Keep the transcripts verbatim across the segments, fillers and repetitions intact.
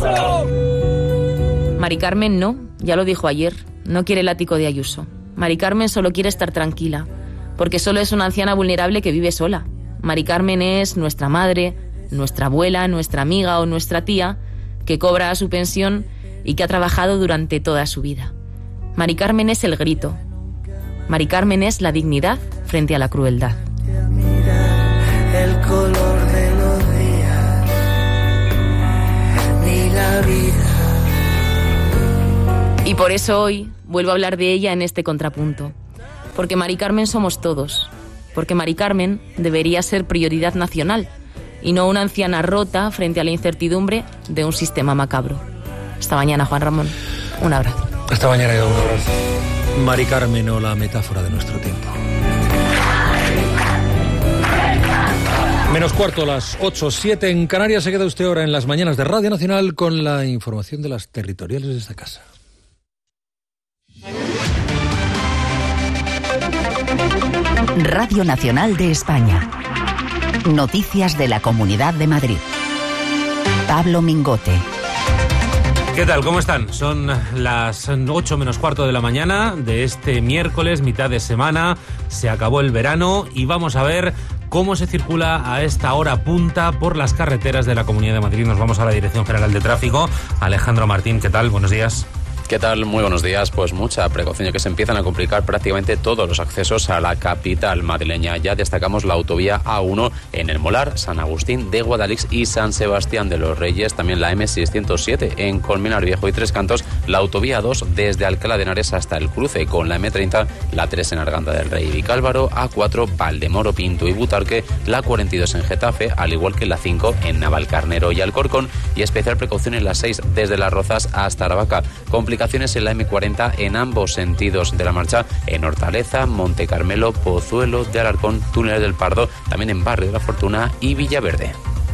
Mari Carmen no, ya lo dijo ayer, no quiere el ático de Ayuso. Mari Carmen solo quiere estar tranquila, porque solo es una anciana vulnerable que vive sola. Mari Carmen es nuestra madre, nuestra abuela, nuestra amiga o nuestra tía, que cobra su pensión y que ha trabajado durante toda su vida. Mari Carmen es el grito. Mari Carmen es la dignidad frente a la crueldad. El color de los días, ni la vida. Y por eso hoy vuelvo a hablar de ella en este contrapunto. Porque Mari Carmen somos todos. Porque Mari Carmen debería ser prioridad nacional y no una anciana rota frente a la incertidumbre de un sistema macabro. Hasta mañana, Juan Ramón. Un abrazo. Hasta mañana, un abrazo. Mari Carmen o la metáfora de nuestro tiempo. Menos cuarto, las ocho siete en Canarias. Se queda usted ahora en las mañanas de Radio Nacional con la información de las territoriales de esta casa. Radio Nacional de España. Noticias de la Comunidad de Madrid. Pablo Mingote. ¿Qué tal? ¿Cómo están? Son las ocho menos cuarto de la mañana de este miércoles, mitad de semana. Se acabó el verano y vamos a ver cómo se circula a esta hora punta por las carreteras de la Comunidad de Madrid. Nos vamos a la Dirección General de Tráfico. Alejandro Martín, ¿qué tal? Buenos días. ¿Qué tal? Muy buenos días. Pues mucha precaución, ya que se empiezan a complicar prácticamente todos los accesos a la capital madrileña. Ya destacamos la autovía A uno en El Molar, San Agustín de Guadalix y San Sebastián de los Reyes. También la eme seiscientos siete en Colmenar Viejo y Tres Cantos. La autovía A dos desde Alcalá de Henares hasta el cruce con la eme treinta, la tres en Arganda del Rey y Vicálvaro, A cuatro Valdemoro, Pinto y Butarque, la cuarenta y dos en Getafe, al igual que la cinco en Navalcarnero y Alcorcón, y especial precaución en la seis desde Las Rozas hasta Aravaca. Complicaciones en la eme cuarenta en ambos sentidos de la marcha, en Hortaleza, Monte Carmelo, Pozuelo de Alarcón, Túnel del Pardo, también en Barrio de la Fortuna y Villaverde.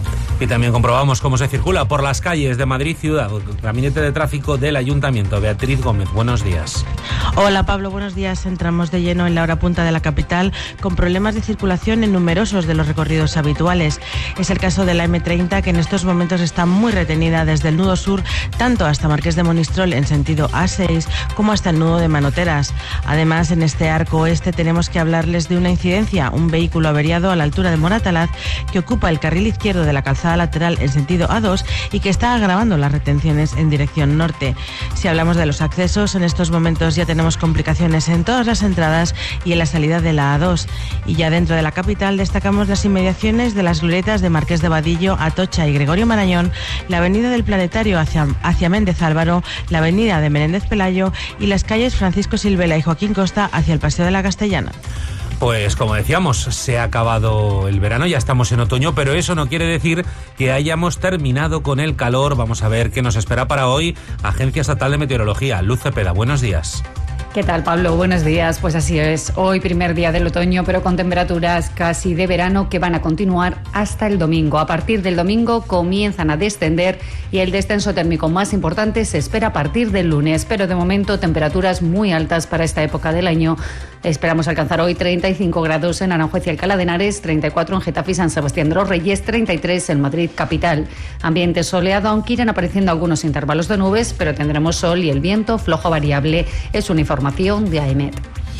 Y también comprobamos cómo se circula por las calles de Madrid ciudad. Gabinete de Tráfico del Ayuntamiento. Beatriz Gómez, buenos días. Hola Pablo, buenos días. Entramos de lleno en la hora punta de la capital con problemas de circulación en numerosos de los recorridos habituales. Es el caso de la eme treinta, que en estos momentos está muy retenida desde el nudo sur, tanto hasta Marqués de Monistrol en sentido A seis como hasta el nudo de Manoteras. Además, en este arco oeste tenemos que hablarles de una incidencia, un vehículo averiado a la altura de Moratalaz que ocupa el carril izquierdo de la calzada lateral en sentido A dos y que está agravando las retenciones en dirección norte. Si hablamos de los accesos, en estos momentos ya tenemos complicaciones en todas las entradas y en la salida de la A dos. Y ya dentro de la capital destacamos las inmediaciones de las glorietas de Marqués de Vadillo, Atocha y Gregorio Marañón, la avenida del Planetario hacia, hacia Méndez Álvaro, la avenida de Menéndez Pelayo y las calles Francisco Silvela y Joaquín Costa hacia el Paseo de la Castellana. Pues como decíamos, se ha acabado el verano, ya estamos en otoño, pero eso no quiere decir que hayamos terminado con el calor. Vamos a ver qué nos espera para hoy. Agencia Estatal de Meteorología, Luz Cepeda, buenos días. ¿Qué tal, Pablo? Buenos días. Pues así es, hoy primer día del otoño, pero con temperaturas casi de verano que van a continuar hasta el domingo. A partir del domingo comienzan a descender y el descenso térmico más importante se espera a partir del lunes, pero de momento temperaturas muy altas para esta época del año. Esperamos alcanzar hoy treinta y cinco grados en Aranjuez y Alcalá de Henares, treinta y cuatro en Getafe y San Sebastián de los Reyes, treinta y tres en Madrid capital. Ambiente soleado, aunque irán apareciendo algunos intervalos de nubes, pero tendremos sol y el viento flojo variable. Es una información de AEMET.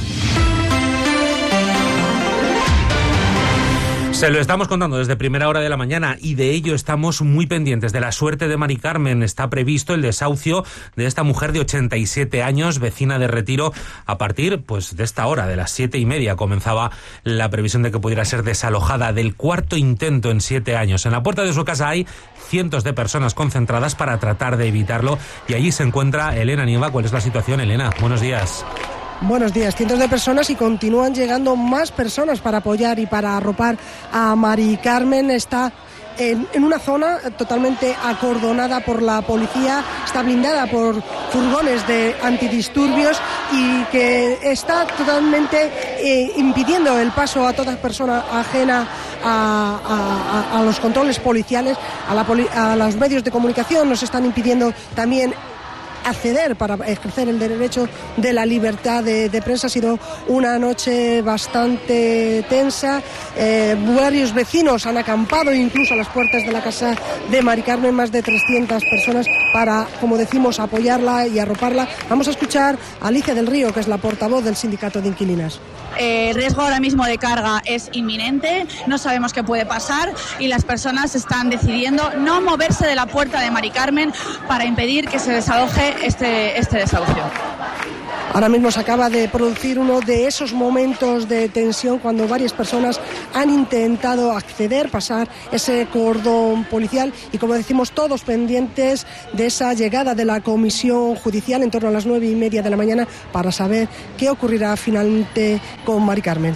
Se lo estamos contando desde primera hora de la mañana y de ello estamos muy pendientes de la suerte de Mari Carmen. Está previsto el desahucio de esta mujer de ochenta y siete años, vecina de Retiro, a partir pues de esta hora, de las siete y media. Comenzaba la previsión de que pudiera ser desalojada, del cuarto intento en siete años. En la puerta de su casa hay cientos de personas concentradas para tratar de evitarlo y allí se encuentra Elena Nieva. ¿Cuál es la situación, Elena? Buenos días. Buenos días. Cientos de personas y continúan llegando más personas para apoyar y para arropar a Mari Carmen. Está en, en una zona totalmente acordonada por la policía, está blindada por furgones de antidisturbios y que está totalmente eh, impidiendo el paso a toda persona ajena a, a, a los controles policiales, a, la poli- a los medios de comunicación. Nos están impidiendo también acceder para ejercer el derecho de la libertad de, de prensa. Ha sido una noche bastante tensa. Eh, varios vecinos han acampado incluso a las puertas de la casa de Mari Carmen, más de trescientas personas para, como decimos, apoyarla y arroparla. Vamos a escuchar a Alicia del Río, que es la portavoz del sindicato de inquilinas. El eh, riesgo ahora mismo de carga es inminente, no sabemos qué puede pasar y las personas están decidiendo no moverse de la puerta de Mari Carmen para impedir que se desaloje este, este desahucio. Ahora mismo se acaba de producir uno de esos momentos de tensión cuando varias personas han intentado acceder, pasar ese cordón policial y, como decimos, todos pendientes de esa llegada de la comisión judicial en torno a las nueve y media de la mañana para saber qué ocurrirá finalmente con Mari Carmen.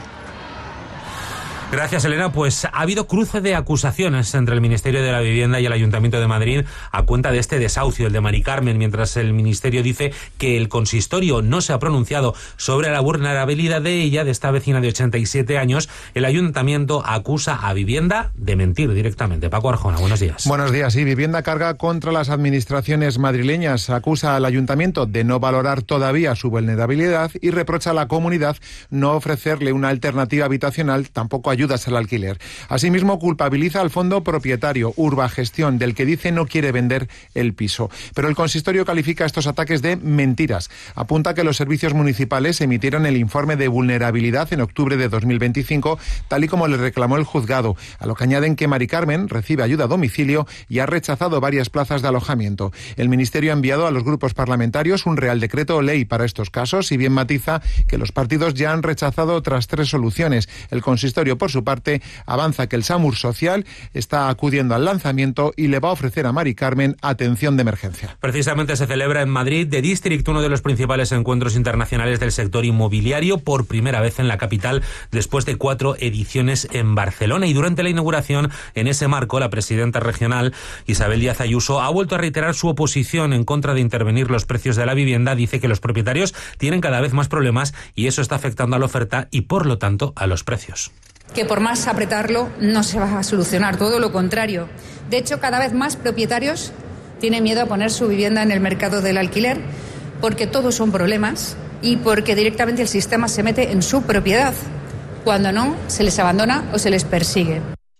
Gracias, Elena. Pues ha habido cruce de acusaciones entre el Ministerio de la Vivienda y el Ayuntamiento de Madrid a cuenta de este desahucio, el de Mari Carmen, mientras el Ministerio dice que el consistorio no se ha pronunciado sobre la vulnerabilidad de ella, de esta vecina de ochenta y siete años. El Ayuntamiento acusa a Vivienda de mentir directamente. Paco Arjona, buenos días. Buenos días. Sí, Vivienda carga contra las administraciones madrileñas, acusa al Ayuntamiento de no valorar todavía su vulnerabilidad y reprocha a la comunidad no ofrecerle una alternativa habitacional, tampoco ayudas al alquiler. Asimismo, culpabiliza al fondo propietario Urbagestión, del que dice no quiere vender el piso. Pero el consistorio califica estos ataques de mentiras. Apunta que los servicios municipales emitieron el informe de vulnerabilidad en octubre de dos mil veinticinco, tal y como le reclamó el juzgado, a lo que añaden que Mari Carmen recibe ayuda a domicilio y ha rechazado varias plazas de alojamiento. El Ministerio ha enviado a los grupos parlamentarios un Real Decreto Ley para estos casos, y bien matiza que los partidos ya han rechazado otras tres soluciones. El consistorio, por su parte, avanza que el SAMUR Social está acudiendo al lanzamiento y le va a ofrecer a Mari Carmen atención de emergencia. Precisamente se celebra en Madrid The District, uno de los principales encuentros internacionales del sector inmobiliario, por primera vez en la capital después de cuatro ediciones en Barcelona. Y durante la inauguración, en ese marco, la presidenta regional, Isabel Díaz Ayuso, ha vuelto a reiterar su oposición en contra de intervenir los precios de la vivienda. Dice que los propietarios tienen cada vez más problemas y eso está afectando a la oferta y, por lo tanto, a los precios. Que por más apretarlo no se va a solucionar, todo lo contrario. De hecho, cada vez más propietarios tienen miedo a poner su vivienda en el mercado del alquiler porque todos son problemas y porque directamente el sistema se mete en su propiedad. Cuando no, se les abandona o se les persigue.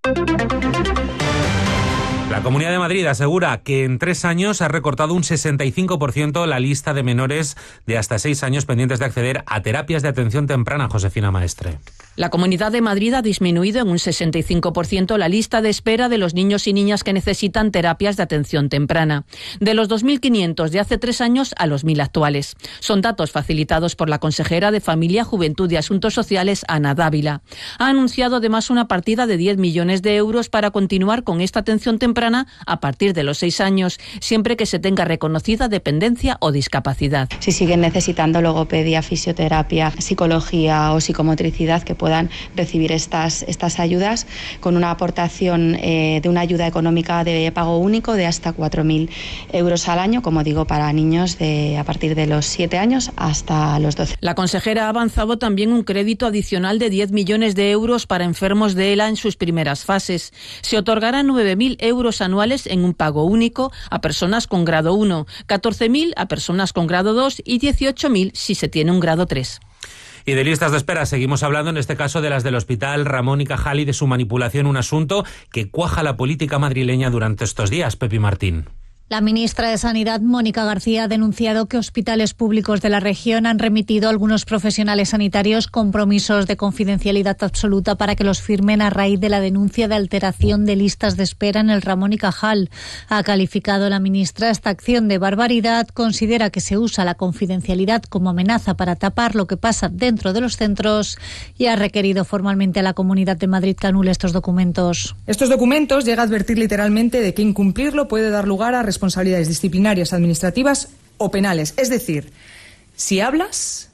La Comunidad de Madrid asegura que en tres años ha recortado un sesenta y cinco por ciento la lista de menores de hasta seis años pendientes de acceder a terapias de atención temprana. Josefina Maestre. La Comunidad de Madrid ha disminuido en un sesenta y cinco por ciento la lista de espera de los niños y niñas que necesitan terapias de atención temprana, de los dos mil quinientos de hace tres años a los mil actuales. Son datos facilitados por la consejera de Familia, Juventud y Asuntos Sociales, Ana Dávila. Ha anunciado además una partida de diez millones de euros para continuar con esta atención temprana a partir de los seis años, siempre que se tenga reconocida dependencia o discapacidad. Si siguen necesitando logopedia, fisioterapia, psicología o psicomotricidad, que puedan recibir estas, estas ayudas con una aportación eh, de una ayuda económica de pago único de hasta cuatro mil euros al año, como digo, para niños de a partir de los siete años hasta los doce. La consejera ha avanzado también un crédito adicional de diez millones de euros para enfermos de ELA en sus primeras fases. Se otorgarán nueve mil euros anuales en un pago único a personas con grado uno, catorce mil a personas con grado dos y dieciocho mil si se tiene un grado tres. Y de listas de espera seguimos hablando, en este caso de las del Hospital Ramón y Cajal y de su manipulación, un asunto que cuaja la política madrileña durante estos días. Pepi Martín. La ministra de Sanidad, Mónica García, ha denunciado que hospitales públicos de la región han remitido a algunos profesionales sanitarios compromisos de confidencialidad absoluta para que los firmen a raíz de la denuncia de alteración de listas de espera en el Ramón y Cajal. Ha calificado la ministra esta acción de barbaridad, considera que se usa la confidencialidad como amenaza para tapar lo que pasa dentro de los centros y ha requerido formalmente a la Comunidad de Madrid que anule estos documentos. Estos documentos llega a advertir literalmente de que incumplirlo puede dar lugar a responsabilidades disciplinarias, administrativas o penales. Es decir, si hablas,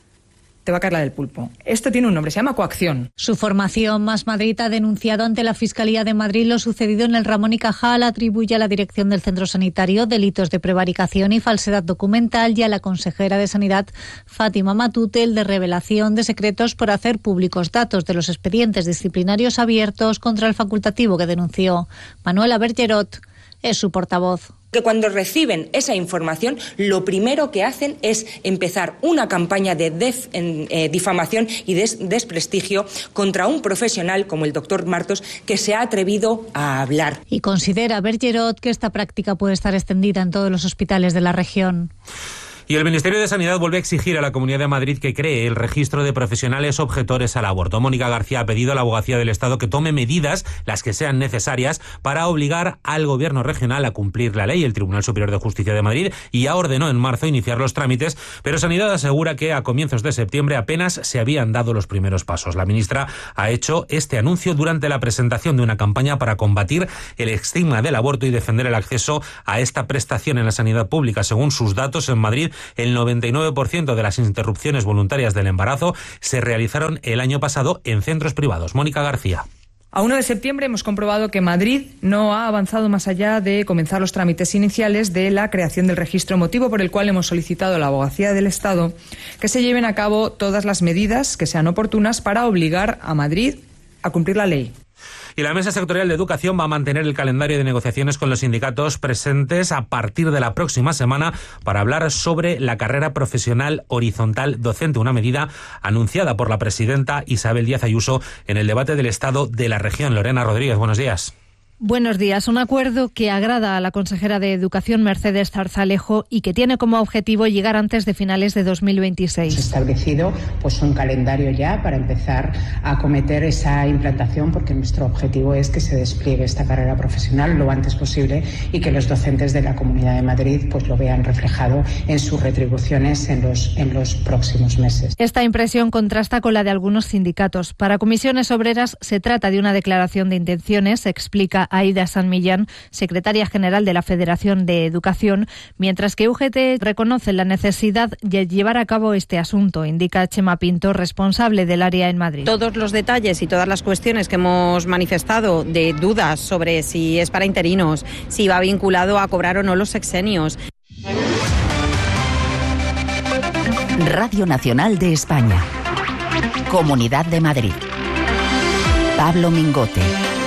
te va a caer la del pulpo. Esto tiene un nombre, se llama coacción. Su formación, Más Madrid, ha denunciado ante la Fiscalía de Madrid lo sucedido en el Ramón y Cajal, atribuye a la dirección del centro sanitario delitos de prevaricación y falsedad documental y a la consejera de Sanidad, Fátima Matute, el de revelación de secretos por hacer públicos datos de los expedientes disciplinarios abiertos contra el facultativo que denunció. Manuela Bergerot es su portavoz. que cuando reciben esa información, lo primero que hacen es empezar una campaña de def, eh, difamación y des, desprestigio contra un profesional como el doctor Martos, que se ha atrevido a hablar. Y considera Bergerot que esta práctica puede estar extendida en todos los hospitales de la región. Y el Ministerio de Sanidad vuelve a exigir a la Comunidad de Madrid que cree el registro de profesionales objetores al aborto. Mónica García ha pedido a la Abogacía del Estado que tome medidas, las que sean necesarias, para obligar al Gobierno regional a cumplir la ley. El Tribunal Superior de Justicia de Madrid ya ordenó en marzo iniciar los trámites, pero Sanidad asegura que a comienzos de septiembre apenas se habían dado los primeros pasos. La ministra ha hecho este anuncio durante la presentación de una campaña para combatir el estigma del aborto y defender el acceso a esta prestación en la sanidad pública. Según sus datos, en Madrid el noventa y nueve por ciento de las interrupciones voluntarias del embarazo se realizaron el año pasado en centros privados. Mónica García. A uno de septiembre hemos comprobado que Madrid no ha avanzado más allá de comenzar los trámites iniciales de la creación del registro, motivo por el cual hemos solicitado a la Abogacía del Estado que se lleven a cabo todas las medidas que sean oportunas para obligar a Madrid a cumplir la ley. Y la Mesa Sectorial de Educación va a mantener el calendario de negociaciones con los sindicatos presentes a partir de la próxima semana para hablar sobre la carrera profesional horizontal docente, una medida anunciada por la presidenta Isabel Díaz Ayuso en el debate del Estado de la región. Lorena Rodríguez, buenos días. Buenos días. Un acuerdo que agrada a la consejera de Educación, Mercedes Zarzalejo, y que tiene como objetivo llegar antes de finales de dos mil veintiséis. Se ha establecido pues un calendario ya para empezar a acometer esa implantación, porque nuestro objetivo es que se despliegue esta carrera profesional lo antes posible y que los docentes de la Comunidad de Madrid pues lo vean reflejado en sus retribuciones en los, en los próximos meses. Esta impresión contrasta con la de algunos sindicatos. Para Comisiones Obreras se trata de una declaración de intenciones, explica Aida San Millán, secretaria general de la Federación de Educación, mientras que U G T reconoce la necesidad de llevar a cabo este asunto, indica Chema Pinto, responsable del área en Madrid. Todos los detalles y todas las cuestiones que hemos manifestado de dudas sobre si es para interinos, si va vinculado a cobrar o no los sexenios. Radio Nacional de España. Comunidad de Madrid. Pablo Mingote.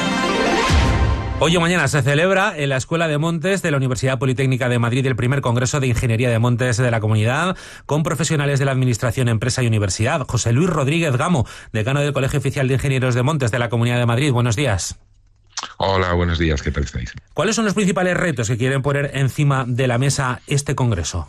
Hoy o mañana se celebra en la Escuela de Montes de la Universidad Politécnica de Madrid el primer Congreso de Ingeniería de Montes de la Comunidad, con profesionales de la Administración, Empresa y Universidad. José Luis Rodríguez Gamo, decano del Colegio Oficial de Ingenieros de Montes de la Comunidad de Madrid. Buenos días. Hola, buenos días. ¿Qué tal estáis? ¿Cuáles son los principales retos que quieren poner encima de la mesa este Congreso?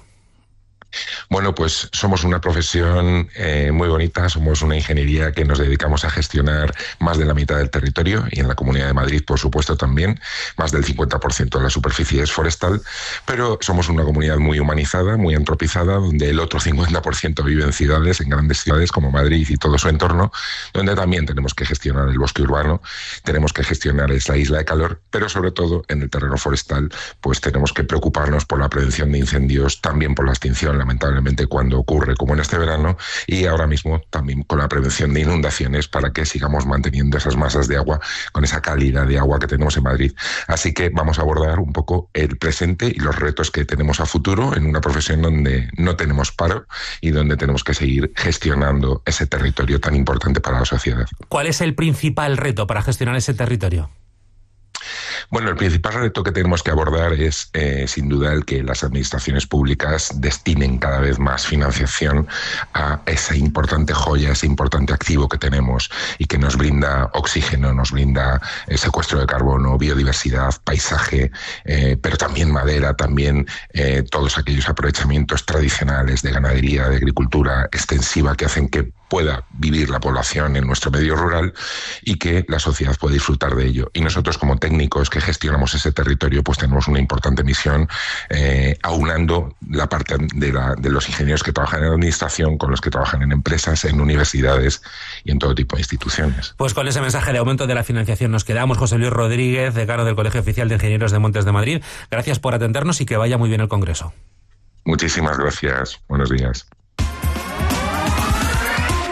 Bueno, pues somos una profesión eh, muy bonita, somos una ingeniería que nos dedicamos a gestionar más de la mitad del territorio y en la Comunidad de Madrid, por supuesto, también. Más del cincuenta por ciento de la superficie es forestal, pero somos una comunidad muy humanizada, muy antropizada, donde el otro cincuenta por ciento vive en ciudades, en grandes ciudades como Madrid y todo su entorno, donde también tenemos que gestionar el bosque urbano, tenemos que gestionar esa isla de calor, pero sobre todo en el terreno forestal, pues tenemos que preocuparnos por la prevención de incendios, también por la extinción, lamentablemente cuando ocurre como en este verano, y ahora mismo también con la prevención de inundaciones para que sigamos manteniendo esas masas de agua con esa calidad de agua que tenemos en Madrid. Así que vamos a abordar un poco el presente y los retos que tenemos a futuro en una profesión donde no tenemos paro y donde tenemos que seguir gestionando ese territorio tan importante para la sociedad. ¿Cuál es el principal reto para gestionar ese territorio? Bueno, el principal reto que tenemos que abordar es, eh, sin duda, el que las administraciones públicas destinen cada vez más financiación a esa importante joya, ese importante activo que tenemos y que nos brinda oxígeno, nos brinda eh, secuestro de carbono, biodiversidad, paisaje, eh, pero también madera, también eh, todos aquellos aprovechamientos tradicionales de ganadería, de agricultura extensiva que hacen que pueda vivir la población en nuestro medio rural y que la sociedad pueda disfrutar de ello. Y nosotros, como técnicos que gestionamos ese territorio, pues tenemos una importante misión eh, aunando la parte de, la, de los ingenieros que trabajan en la administración con los que trabajan en empresas, en universidades y en todo tipo de instituciones. Pues con ese mensaje de aumento de la financiación nos quedamos. José Luis Rodríguez, decano del Colegio Oficial de Ingenieros de Montes de Madrid, gracias por atendernos y que vaya muy bien el Congreso. Muchísimas gracias. Buenos días.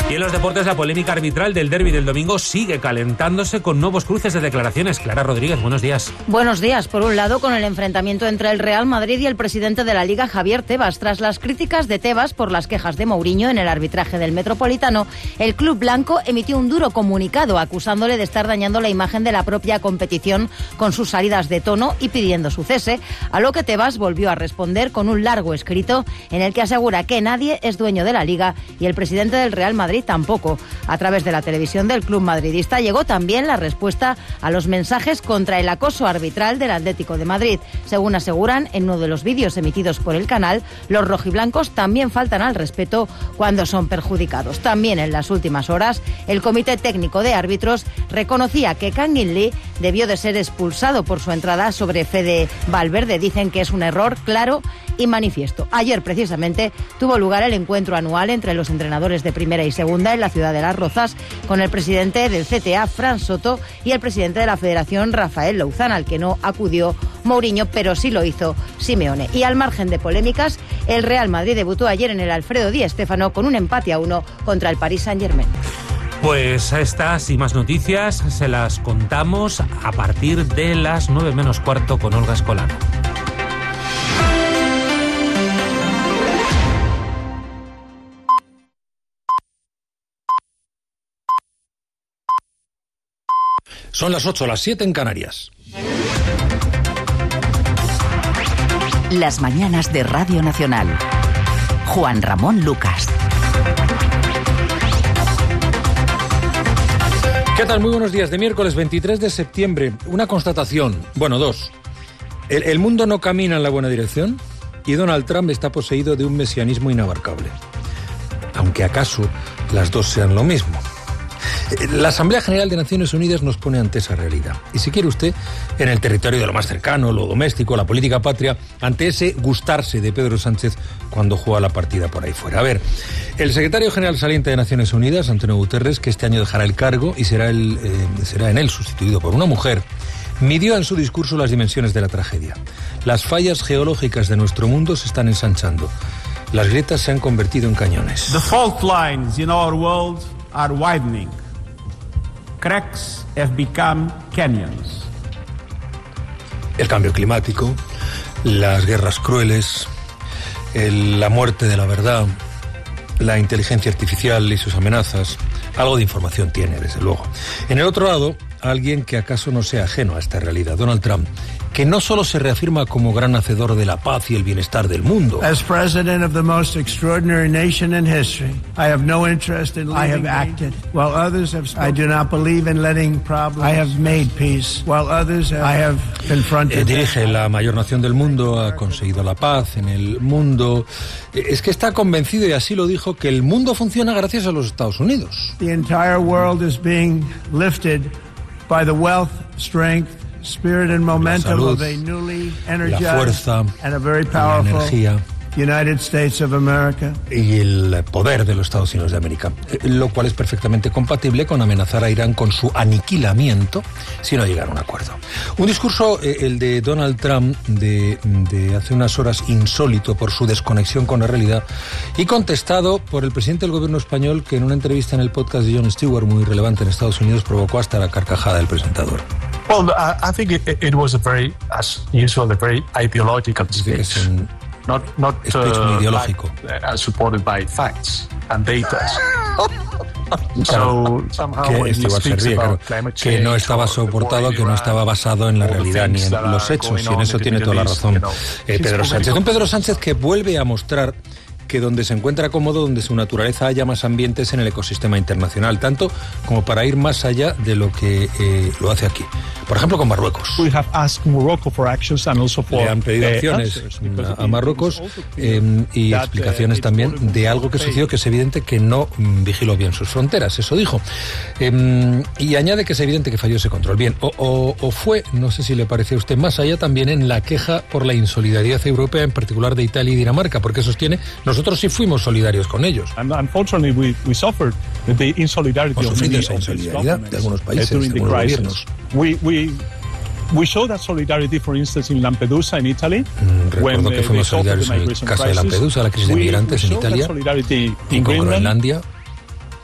Y en los deportes, la polémica arbitral del derbi del domingo sigue calentándose con nuevos cruces de declaraciones. Clara Rodríguez, buenos días. Buenos días. Por un lado, con el enfrentamiento entre el Real Madrid y el presidente de la Liga, Javier Tebas. Tras las críticas de Tebas por las quejas de Mourinho en el arbitraje del Metropolitano, el club blanco emitió un duro comunicado acusándole de estar dañando la imagen de la propia competición con sus salidas de tono y pidiendo su cese, a lo que Tebas volvió a responder con un largo escrito en el que asegura que nadie es dueño de la Liga y el presidente del Real Madrid tampoco. A través de la televisión del club madridista llegó también la respuesta a los mensajes contra el acoso arbitral del Atlético de Madrid. Según aseguran en uno de los vídeos emitidos por el canal, los rojiblancos también faltan al respeto cuando son perjudicados. También en las últimas horas, el Comité Técnico de Árbitros reconocía que Kangin Lee debió de ser expulsado por su entrada sobre Fede Valverde. Dicen que es un error claro y manifiesto. Ayer, precisamente, tuvo lugar el encuentro anual entre los entrenadores de primera y segunda en la ciudad de Las Rozas, con el presidente del C T A, Fran Soto, y el presidente de la Federación, Rafael Louzán, al que no acudió Mourinho, pero sí lo hizo Simeone. Y al margen de polémicas, el Real Madrid debutó ayer en el Alfredo Di Stéfano con un empate a uno contra el Paris Saint-Germain. Pues estas y más noticias se las contamos a partir de las nueve menos cuarto con Olga Escolano. Son las ocho, las siete en Canarias. Las mañanas de Radio Nacional. Juan Ramón Lucas. ¿Qué tal? Muy buenos días. De miércoles veintitrés de septiembre, una constatación, bueno, dos. El, el mundo no camina en la buena dirección y Donald Trump está poseído de un mesianismo inabarcable. Aunque acaso las dos sean lo mismo. La Asamblea General de Naciones Unidas nos pone ante esa realidad. Y si quiere usted, en el territorio de lo más cercano, lo doméstico, la política patria, ante ese gustarse de Pedro Sánchez cuando juega la partida por ahí fuera. A ver, el secretario general saliente de Naciones Unidas, Antonio Guterres, que este año dejará el cargo y será, el, eh, será en él sustituido por una mujer, midió en su discurso las dimensiones de la tragedia. Las fallas geológicas de nuestro mundo se están ensanchando. Las grietas se han convertido en cañones. The fault lines in our world are widening. Cracks have become canyons. El cambio climático, las guerras crueles, el, la muerte de la verdad, la inteligencia artificial y sus amenazas. Algo de información tiene, desde luego. En el otro lado, alguien que acaso no sea ajeno a esta realidad, Donald Trump, que no solo se reafirma como gran hacedor de la paz y el bienestar del mundo. As president of the most extraordinary nation in history, I have no interest in leaving. I have acted while others have spoken. I do not believe in letting problems. I have made peace while others have. I have confronted. Eh, dirige la mayor nación del mundo, ha conseguido la paz en el mundo. Eh, es que está convencido, y así lo dijo, que el mundo funciona gracias a los Estados Unidos. The entire world is being lifted by the wealth, strength, spirit and momentum of a newly energized and a very powerful United States of America. Y el poder de los Estados Unidos de América, lo cual es perfectamente compatible con amenazar a Irán con su aniquilamiento si no llegan a un acuerdo. Un discurso, el de Donald Trump, de, de hace unas horas, insólito por su desconexión con la realidad, y contestado por el presidente del gobierno español, que en una entrevista en el podcast de Jon Stewart, muy relevante en Estados Unidos, provocó hasta la carcajada del presentador. Well, I think it, it was a very, as usual, a very ideological speech. Es un not not speech muy ideológico. Like, uh, supported by facts and data. So somehow que when esto he va a ser speaks bien, about claro, climate que change, no estaba soportado, que no estaba basado en la realidad ni en los hechos, y en eso tiene toda la razón eh, Pedro Sánchez. Un Pedro Sánchez que vuelve a mostrar que donde se encuentra cómodo, donde su naturaleza haya más ambientes en el ecosistema internacional, tanto como para ir más allá de lo que eh, lo hace aquí. Por ejemplo, con Marruecos. We have asked Morocco for actions and also for, Le han pedido uh, acciones a, a Marruecos eh, y that, explicaciones uh, también de algo que sucedió, que es evidente que no mm, vigiló bien sus fronteras, eso dijo. Eh, y añade que es evidente que falló ese control. Bien, o, o, o fue, no sé si le parece a usted, más allá también en la queja por la insolidaridad europea, en particular de Italia y Dinamarca, porque sostiene, nosotros sí fuimos solidarios con ellos. And unfortunately we, we suffered the insolidarity of many esa insolidaridad de algunos países, de algunos gobiernos. We, we, we showed that solidarity, for instance, in Lampedusa, in Italy. Mm, recuerdo que fuimos solidarios en el caso de Lampedusa, la crisis de migrantes en Italia, y con Groenlandia.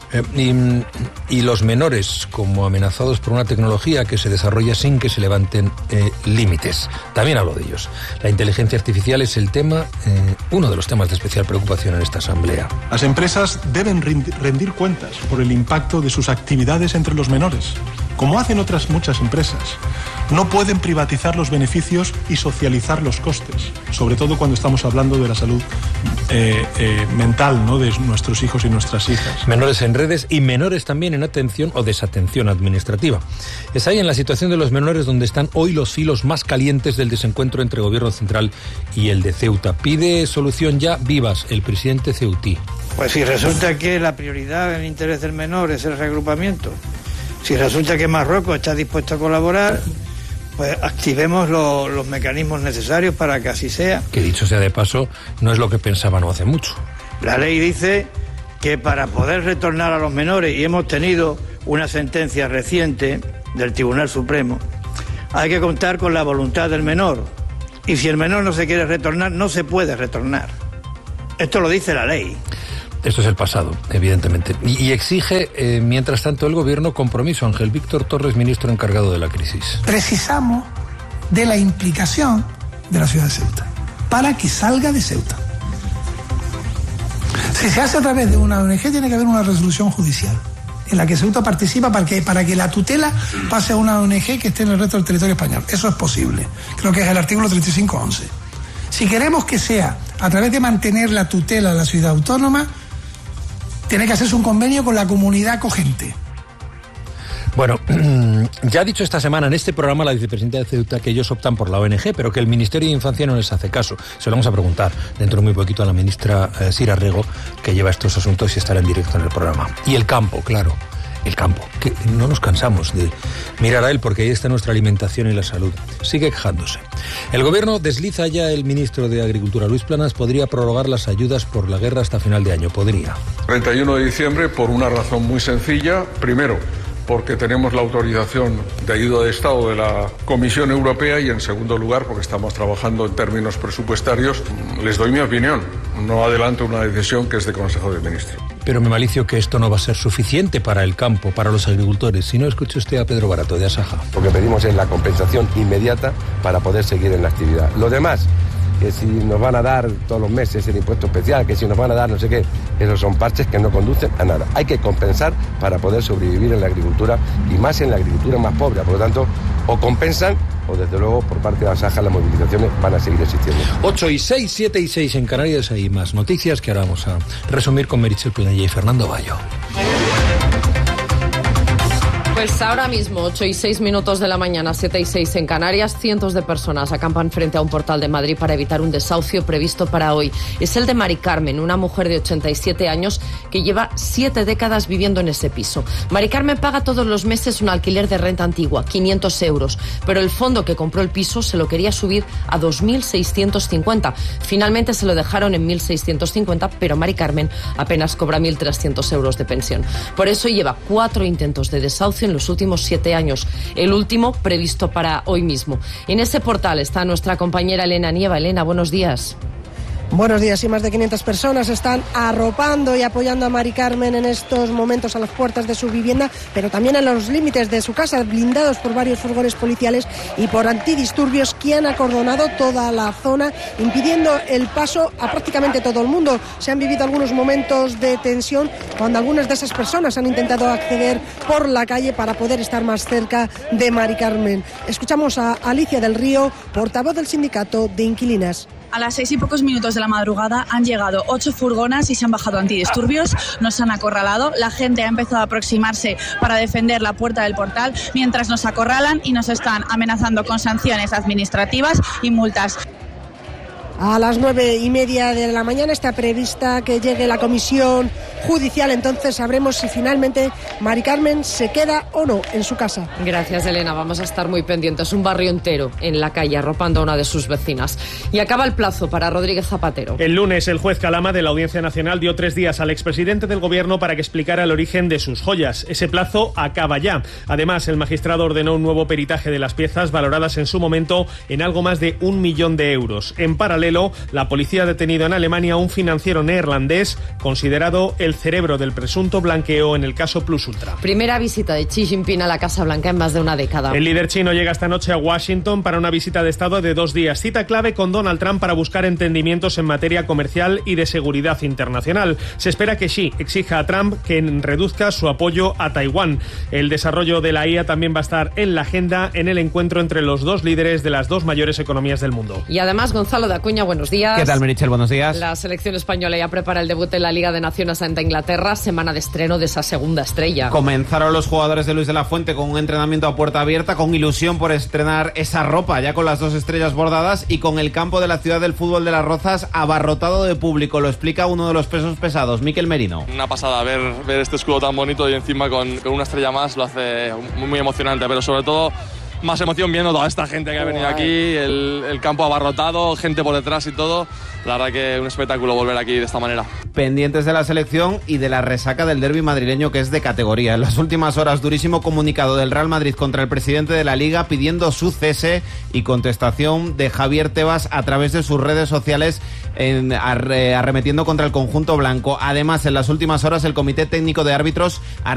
Eh, y, y los menores como amenazados por una tecnología que se desarrolla sin que se levanten eh, límites. También hablo de ellos. La inteligencia artificial es el tema, eh, uno de los temas de especial preocupación en esta asamblea. Las empresas deben rendir cuentas por el impacto de sus actividades entre los menores, como hacen otras muchas empresas. No pueden privatizar los beneficios y socializar los costes, sobre todo cuando estamos hablando de la salud eh, eh, mental, ¿no?, de nuestros hijos y nuestras hijas. Menores en redes y menores también en atención o desatención administrativa. Es ahí en la situación de los menores donde están hoy los filos más calientes del desencuentro entre el Gobierno central y el de Ceuta. Pide solución ya Vivas, el presidente ceutí. Pues si resulta que la prioridad en el interés del menor es el reagrupamiento, si resulta que Marruecos está dispuesto a colaborar, pues activemos lo, los mecanismos necesarios para que así sea. Que dicho sea de paso, no es lo que pensaban no hace mucho. La ley dice que para poder retornar a los menores, y hemos tenido una sentencia reciente del Tribunal Supremo, hay que contar con la voluntad del menor. Y si el menor no se quiere retornar, no se puede retornar. Esto lo dice la ley. Esto es el pasado, evidentemente. Y, y exige, eh, mientras tanto, el Gobierno compromiso. Ángel Víctor Torres, ministro encargado de la crisis. Precisamos de la implicación de la ciudad de Ceuta para que salga de Ceuta. Si se hace a través de una O N G, tiene que haber una resolución judicial en la que Ceuta participa para que, para que la tutela pase a una O N G que esté en el resto del territorio español. Eso es posible. Creo que es el artículo treinta y cinco once. Si queremos que sea a través de mantener la tutela de la ciudad autónoma, tiene que hacerse un convenio con la comunidad acogente. Bueno, ya ha dicho esta semana en este programa la vicepresidenta de Ceuta que ellos optan por la O N G, pero que el Ministerio de Infancia no les hace caso. Se lo vamos a preguntar dentro de muy poquito a la ministra eh, Sira Rego, que lleva estos asuntos y estará en directo en el programa. Y el campo, claro, el campo, que no nos cansamos de mirar a él porque ahí está nuestra alimentación y la salud. Sigue quejándose. El Gobierno desliza ya, el ministro de Agricultura, Luis Planas, podría prorrogar las ayudas por la guerra hasta final de año. Podría. treinta y uno de diciembre por una razón muy sencilla. Primero, porque tenemos la autorización de ayuda de Estado de la Comisión Europea, y en segundo lugar porque estamos trabajando en términos presupuestarios. Les doy mi opinión, no adelanto una decisión que es de Consejo de Ministros. Pero me malicio que esto no va a ser suficiente para el campo, para los agricultores. Si no, escuche usted a Pedro Barato de Asaja. Lo que pedimos es la compensación inmediata para poder seguir en la actividad. Lo demás, que si nos van a dar todos los meses el impuesto especial, que si nos van a dar no sé qué, esos son parches que no conducen a nada. Hay que compensar para poder sobrevivir en la agricultura, y más en la agricultura más pobre. Por lo tanto, o compensan o desde luego por parte de Asaja las movilizaciones van a seguir existiendo. ocho y seis, siete y seis en Canarias. Hay más noticias que ahora vamos a resumir con Meritxell Planella y Fernando Bayo. Pues ahora mismo, ocho y seis minutos de la mañana, siete y seis en Canarias, cientos de personas acampan frente a un portal de Madrid para evitar un desahucio previsto para hoy. Es el de Mari Carmen, una mujer de ochenta y siete años que lleva siete décadas viviendo en ese piso. Mari Carmen paga todos los meses un alquiler de renta antigua, quinientos euros, pero el fondo que compró el piso se lo quería subir a dos mil seiscientos cincuenta. Finalmente se lo dejaron en mil seiscientos cincuenta, pero Mari Carmen apenas cobra mil trescientos euros de pensión. Por eso lleva cuatro intentos de desahucio en los últimos siete años, el último previsto para hoy mismo. En ese portal está nuestra compañera Elena Nieva. Elena, buenos días. Buenos días. Y más de quinientas personas están arropando y apoyando a Mari Carmen en estos momentos a las puertas de su vivienda, pero también en los límites de su casa, blindados por varios furgones policiales y por antidisturbios que han acordonado toda la zona, impidiendo el paso a prácticamente todo el mundo. Se han vivido algunos momentos de tensión cuando algunas de esas personas han intentado acceder por la calle para poder estar más cerca de Mari Carmen. Escuchamos a Alicia del Río, portavoz del sindicato de inquilinas. A las seis y pocos minutos de la madrugada han llegado ocho furgonas y se han bajado antidisturbios, nos han acorralado, la gente ha empezado a aproximarse para defender la puerta del portal, mientras nos acorralan y nos están amenazando con sanciones administrativas y multas. A las nueve y media de la mañana está prevista que llegue la comisión judicial, entonces sabremos si finalmente Mari Carmen se queda o no en su casa. Gracias, Elena, vamos a estar muy pendientes. Un barrio entero en la calle arropando a una de sus vecinas. Y acaba el plazo para Rodríguez Zapatero. El lunes el juez Calama de la Audiencia Nacional dio tres días al expresidente del Gobierno para que explicara el origen de sus joyas. Ese plazo acaba ya. Además, el magistrado ordenó un nuevo peritaje de las piezas valoradas en su momento en algo más de un millón de euros. En paralelo, paralelo, la policía ha detenido en Alemania a un financiero neerlandés considerado el cerebro del presunto blanqueo en el caso Plus Ultra. Primera visita de Xi Jinping a la Casa Blanca en más de una década. El líder chino llega esta noche a Washington para una visita de Estado de dos días. Cita clave con Donald Trump para buscar entendimientos en materia comercial y de seguridad internacional. Se espera que Xi exija a Trump que reduzca su apoyo a Taiwán. El desarrollo de la I A también va a estar en la agenda en el encuentro entre los dos líderes de las dos mayores economías del mundo. Y además, Gonzalo de Acuña, buenos días. ¿Qué tal, Merichel? Buenos días. La selección española ya prepara el debut en la Liga de Naciones ante Inglaterra, semana de estreno de esa segunda estrella. Comenzaron los jugadores de Luis de la Fuente con un entrenamiento a puerta abierta, con ilusión por estrenar esa ropa, ya con las dos estrellas bordadas y con el campo de la ciudad del fútbol de Las Rozas abarrotado de público. Lo explica uno de los pesos pesados, Miquel Merino. Una pasada ver, ver este escudo tan bonito y encima con, con una estrella más lo hace muy, muy emocionante, pero sobre todo más emoción viendo toda esta gente que ha venido aquí, el, el campo abarrotado, gente por detrás y todo. La verdad que un espectáculo volver aquí de esta manera. Pendientes de la selección y de la resaca del derbi madrileño, que es de categoría. En las últimas horas, durísimo comunicado del Real Madrid contra el presidente de la Liga pidiendo su cese y contestación de Javier Tebas a través de sus redes sociales en, arre, arremetiendo contra el conjunto blanco. Además, en las últimas horas, el Comité Técnico de Árbitros ha